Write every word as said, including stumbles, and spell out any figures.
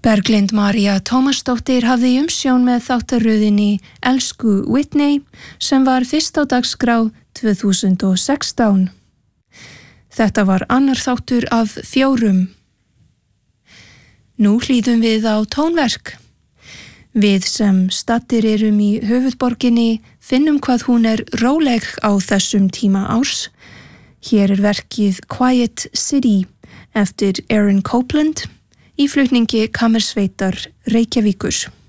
Berglind María Tómasdóttir hafði umsjón með þáttaröðinni Elsku Whitney sem var fyrst á dagskrá tvö þúsund og sextán. Þetta var annar þáttur af fjórum. Nú hlýðum við á tónverk. Við sem staddir erum í höfuðborginni finnum hvað hún er róleg á þessum tíma árs. Hér er verkið Quiet City eftir Aaron Copland í flutningi Kammersveitar Reykjavíkur.